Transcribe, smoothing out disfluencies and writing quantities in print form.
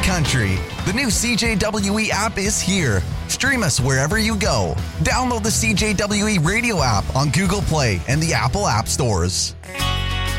country. The new CJWE app is here. Stream us wherever you go. Download the CJWE radio app on Google Play and the Apple App Stores.